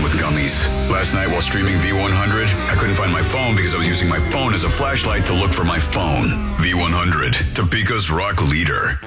with gummies. Last night while streaming V100, I couldn't find my phone because I was using my phone as a flashlight to look for my phone. V100, Topeka's rock leader.